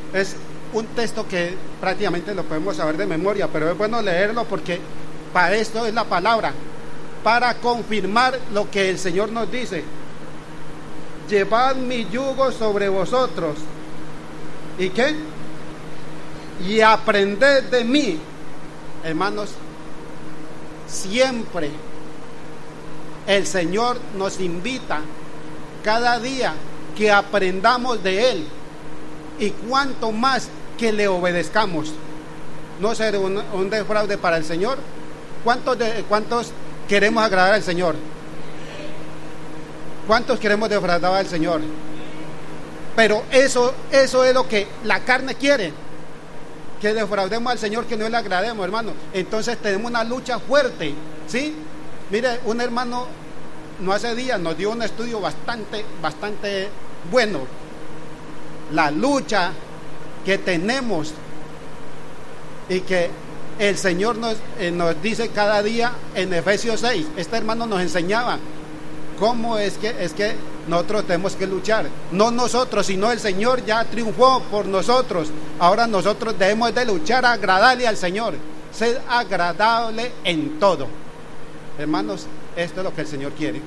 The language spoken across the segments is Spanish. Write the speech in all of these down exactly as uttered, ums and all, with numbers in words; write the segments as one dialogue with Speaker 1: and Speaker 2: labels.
Speaker 1: es un texto que prácticamente lo podemos saber de memoria, pero es bueno leerlo porque para esto es la palabra, para confirmar lo que el Señor nos dice. Llevad mi yugo sobre vosotros. ¿Y qué? Y aprended de mí. Hermanos, siempre el Señor nos invita cada día que aprendamos de Él, y cuanto más que le obedezcamos. No ser un, un defraude para el Señor. ¿Cuántos, de, ¿Cuántos queremos agradar al Señor? ¿Cuántos queremos defraudar al Señor? Pero eso, eso es lo que la carne quiere, que defraudemos al Señor, que no le agrademos, hermano. Entonces tenemos una lucha fuerte, ¿sí? Mire, un hermano no hace días nos dio un estudio bastante, bastante bueno. La lucha que tenemos y que el Señor nos, eh, nos dice cada día en Efesios seis. Este hermano nos enseñaba cómo es que, es que nosotros tenemos que luchar. No nosotros, sino el Señor ya triunfó por nosotros. Ahora nosotros debemos de luchar a agradarle al Señor, ser agradable en todo. Hermanos, esto es lo que el Señor quiere.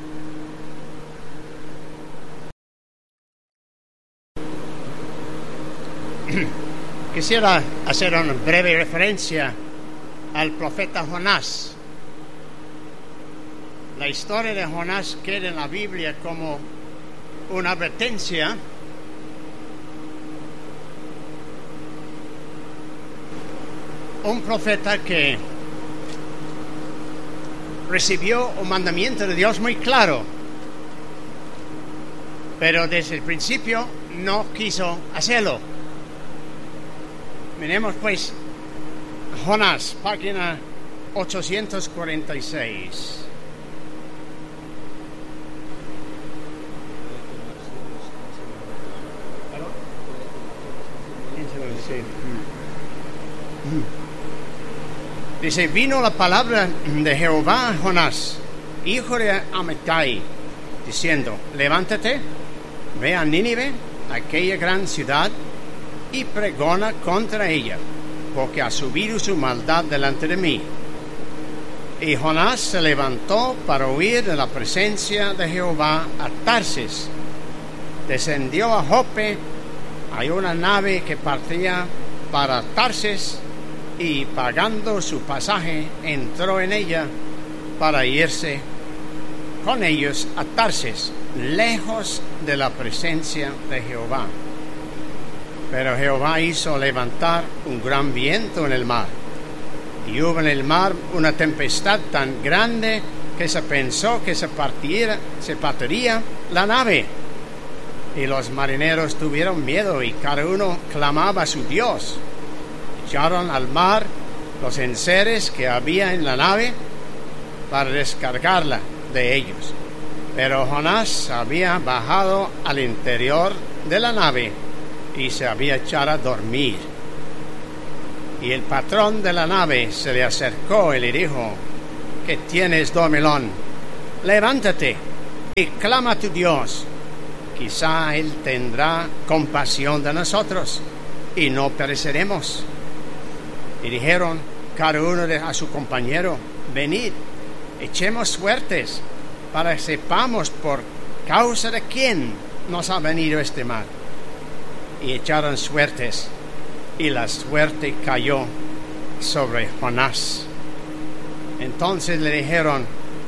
Speaker 2: Quisiera hacer una breve referencia al profeta Jonás. La historia de Jonás queda en la Biblia como una advertencia un profeta que recibió un mandamiento de Dios muy claro, pero desde el principio no quiso hacerlo. Miremos pues Jonás, página ochocientos cuarenta y seis. Dice: vino la palabra de Jehová a Jonás, hijo de Amittai, diciendo: levántate, ve a Nínive, aquella gran ciudad, y pregona contra ella, porque ha subido su maldad delante de mí. Y Jonás se levantó para huir de la presencia de Jehová a Tarsis. Descendió a Jope. Hay una nave que partía para Tarsis, y pagando su pasaje entró en ella para irse con ellos a Tarsis, lejos de la presencia de Jehová. Pero Jehová hizo levantar un gran viento en el mar, y hubo en el mar una tempestad tan grande que se pensó que se partiera, se partiría la nave. Y los marineros tuvieron miedo, y cada uno clamaba a su Dios. Echaron al mar los enseres que había en la nave para descargarla de ellos. Pero Jonás había bajado al interior de la nave y se había echado a dormir. Y el patrón de la nave se le acercó y le dijo: ¿qué tienes, dormilón? Levántate y clama a tu Dios. Quizá Él tendrá compasión de nosotros y no pereceremos. Y dijeron cada uno de, a su compañero: venid, echemos suertes, para que sepamos por causa de quién nos ha venido este mal. Y echaron suertes, y la suerte cayó sobre Jonás. Entonces le dijeron,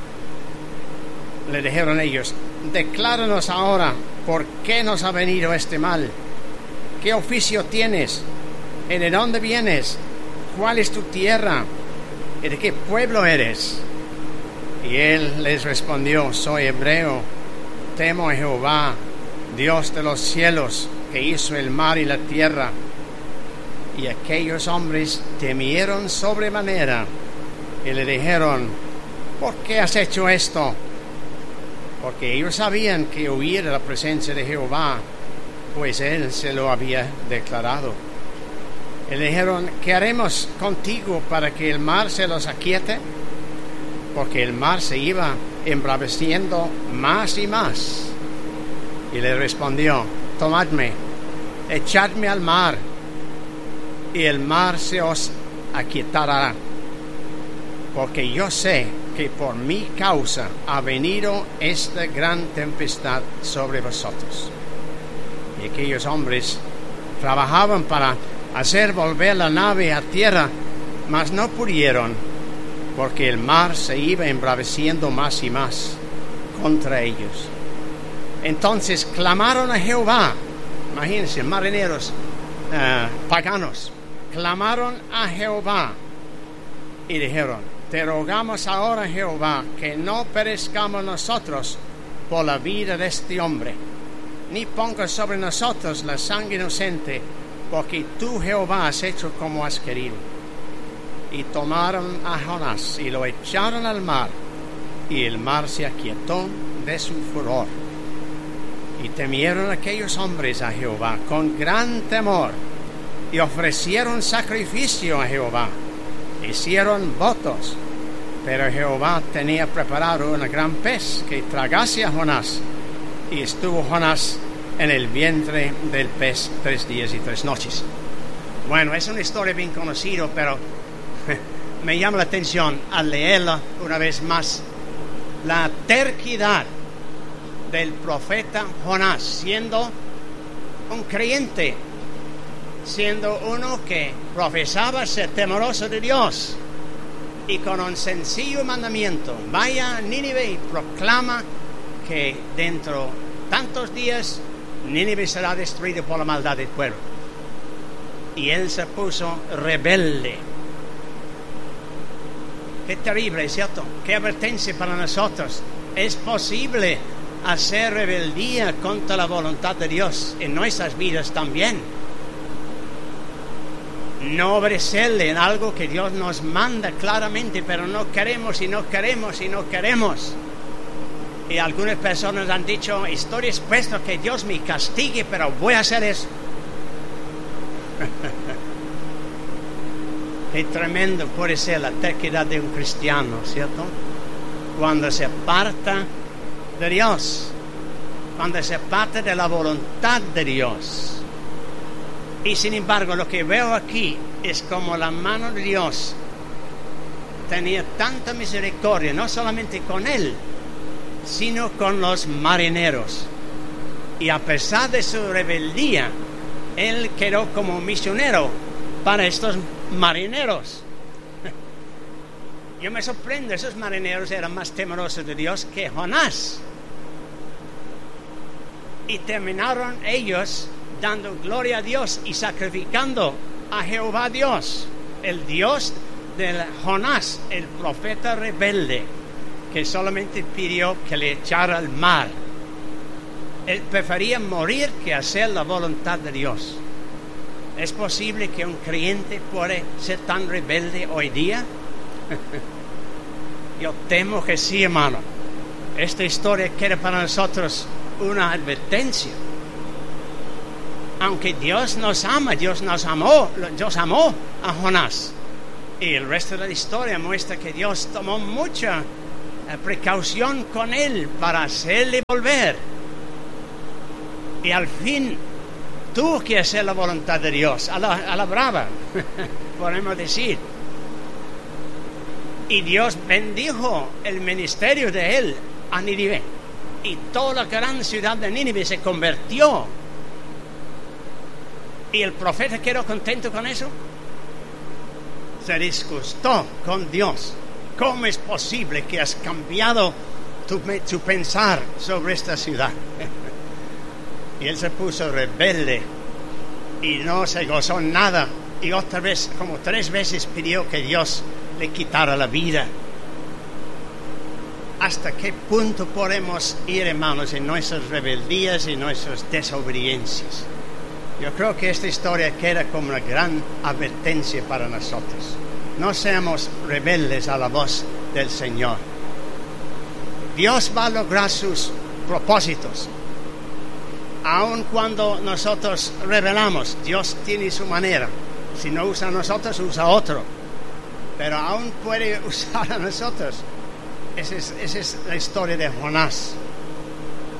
Speaker 2: le dijeron ellos: decláranos ahora por qué nos ha venido este mal. ¿Qué oficio tienes? ¿Y de dónde vienes? ¿Cuál es tu tierra? ¿Y de qué pueblo eres? Y él les respondió: soy hebreo, temo a Jehová, Dios de los cielos, que hizo el mar y la tierra. Y aquellos hombres temieron sobremanera y le dijeron: ¿por qué has hecho esto? Porque ellos sabían que huir de la presencia de Jehová, pues él se lo había declarado. Y le dijeron: ¿qué haremos contigo para que el mar se los aquiete? Porque el mar se iba embraveciendo más y más. Y le respondió: tomadme, echadme al mar, y el mar se os aquietará, porque yo sé que por mi causa ha venido esta gran tempestad sobre vosotros. Y aquellos hombres trabajaban para hacer volver la nave a tierra, mas no pudieron, porque el mar se iba embraveciendo más y más contra ellos. Entonces clamaron a Jehová. Imagínense, marineros uh, paganos clamaron a Jehová y dijeron: te rogamos ahora, Jehová, que no perezcamos nosotros por la vida de este hombre, ni pongas sobre nosotros la sangre inocente, porque tú, Jehová, has hecho como has querido. Y tomaron a Jonás y lo echaron al mar, y el mar se aquietó de su furor. Y temieron aquellos hombres a Jehová con gran temor, y ofrecieron sacrificio a Jehová, hicieron votos. Pero Jehová tenía preparado un gran pez que tragase a Jonás, y estuvo Jonás en el vientre del pez tres días y tres noches. Bueno, es una historia bien conocida, pero me llama la atención al leerla una vez más la terquedad del profeta Jonás, siendo un creyente, siendo uno que profesaba ser temeroso de Dios, y con un sencillo mandamiento: vaya a Nínive y proclama que dentro de tantos días Nínive será destruido por la maldad del pueblo. Y él se puso rebelde. Qué terrible, ¿cierto? Qué advertencia para nosotros. Es posible hacer rebeldía contra la voluntad de Dios en nuestras vidas también. No obedecerle en algo que Dios nos manda claramente, pero no queremos y no queremos y no queremos. Y algunas personas han dicho: estoy dispuesto a que Dios me castigue, pero voy a hacer eso. Qué tremendo puede ser la terquedad de un cristiano, ¿cierto? Cuando se aparta de Dios, cuando se aparta de la voluntad de Dios. Y sin embargo, lo que veo aquí es como la mano de Dios tenía tanta misericordia, no solamente con él, sino con los marineros. Y a pesar de su rebeldía, él quedó como misionero para estos marineros. Yo me sorprendo, esos marineros eran más temerosos de Dios que Jonás. Y terminaron ellos dando gloria a Dios y sacrificando a Jehová Dios, el Dios de Jonás, el profeta rebelde, que solamente pidió que le echara al mar. Él prefería morir que hacer la voluntad de Dios. ¿Es posible que un creyente puede ser tan rebelde hoy día? Yo temo que sí, hermano. Esta historia queda para nosotros una advertencia. Aunque Dios nos ama, Dios nos amó, Dios amó a Jonás. Y el resto de la historia muestra que Dios tomó mucha precaución con él para hacerle volver. Y al fin tuvo que hacer la voluntad de Dios, a la, a la brava, podemos decir. Y Dios bendijo el ministerio de él a Nínive. Y toda la gran ciudad de Nínive se convirtió. ¿Y el profeta quedó contento con eso? Se disgustó con Dios. ¿Cómo es posible que has cambiado tu, tu pensar sobre esta ciudad? Y él se puso rebelde y no se gozó nada. Y otra vez, como tres veces, pidió que Dios le quitara la vida. ¿Hasta qué punto podemos ir, hermanos, en nuestras rebeldías y nuestras desobediencias? Yo creo que esta historia queda como una gran advertencia para nosotros. No seamos rebeldes a la voz del Señor. Dios va a lograr sus propósitos. Aun cuando nosotros rebelamos, Dios tiene su manera. Si no usa a nosotros, usa a otro. Pero aún puede usar a nosotros. Esa es, esa es la historia de Jonás.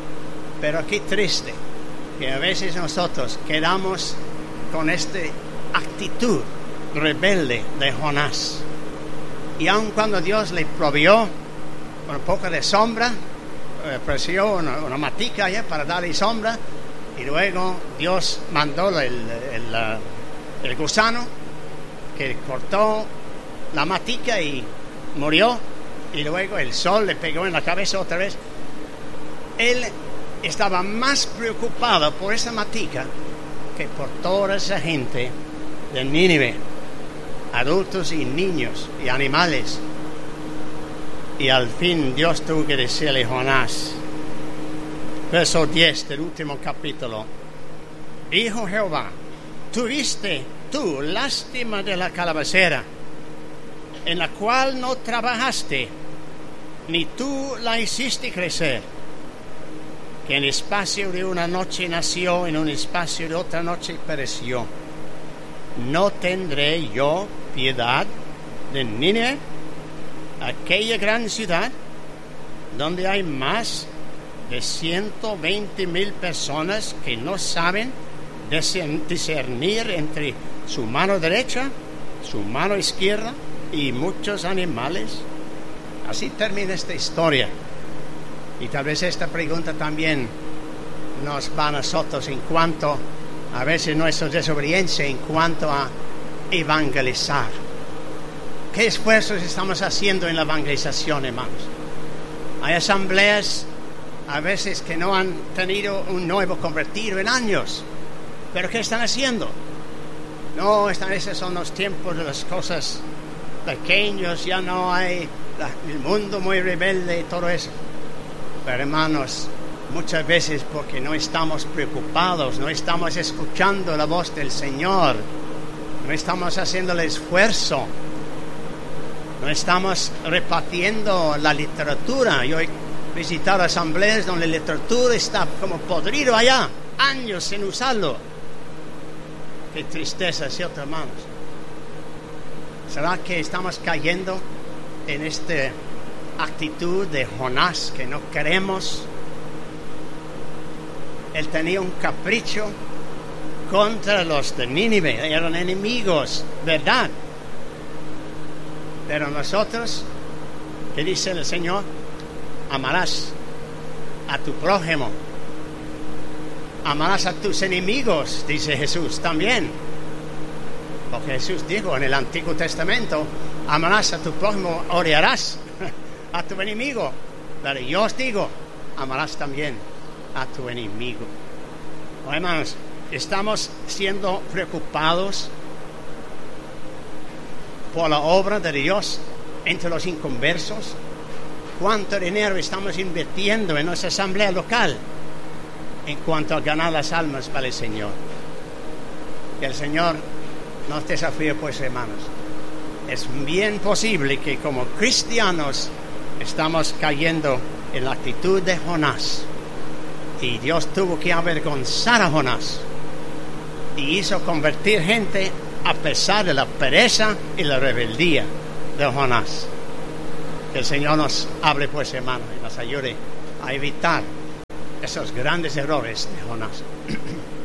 Speaker 2: Pero qué triste que a veces nosotros quedamos con este actitud rebelde de Jonás. Y aun cuando Dios le proveyó un poco de sombra, eh, ofreció una, una matica ya para darle sombra, y luego Dios mandó el, el, el, el gusano que cortó la matica y murió, y luego el sol le pegó en la cabeza otra vez. Él estaba más preocupado por esa matica que por toda esa gente de Nínive, adultos y niños y animales. Y al fin Dios tuvo que decirle a Jonás, verso diez del último capítulo: dijo Jehová, tuviste tú lástima de la calabacera, en la cual no trabajaste, ni tú la hiciste crecer, que en espacio de una noche nació, en un espacio de otra noche pereció. ¿No tendré yo piedad de Nínive, aquella gran ciudad, donde hay más de ciento veinte mil personas que no saben discernir entre su mano derecha, su mano izquierda, y muchos animales? Así termina esta historia. Y tal vez esta pregunta también nos va a nosotros en cuanto a veces nuestra desobediencia en cuanto a evangelizar. ¿Qué esfuerzos estamos haciendo en la evangelización, hermanos? Hay asambleas a veces que no han tenido un nuevo convertido en años, pero ¿qué están haciendo? No, están, esos son los tiempos de las cosas pequeñas, ya no hay la, el mundo muy rebelde y todo eso. Pero hermanos, muchas veces porque no estamos preocupados, no estamos escuchando la voz del Señor, no estamos haciendo el esfuerzo, no estamos repartiendo la literatura. Yo he visitado asambleas donde la literatura está como podrido allá, años sin usarlo. Qué tristeza, ¿cierto, hermanos? ¿Será que estamos cayendo en esta actitud de Jonás, que no queremos? Él tenía un capricho contra los de Nínive, eran enemigos, ¿verdad? Pero nosotros, ¿qué dice el Señor? Amarás a tu prójimo, amarás a tus enemigos, dice Jesús también. Porque Jesús dijo en el Antiguo Testamento, amarás a tu prójimo, odiarás a tu enemigo. Pero yo os digo, amarás también a tu enemigo. Oh, hermanos, estamos siendo preocupados por la obra de Dios entre los inconversos. ¿Cuánto dinero estamos invirtiendo en nuestra asamblea local en cuanto a ganar las almas para el Señor? Que el Señor nos desafíe, pues, hermanos. Es bien posible que como cristianos estamos cayendo en la actitud de Jonás, y Dios tuvo que avergonzar a Jonás y hizo convertir gente a pesar de la pereza y la rebeldía de Jonás. Que el Señor nos hable, pues, hermanos, y nos ayude a evitar esos grandes errores de Jonás.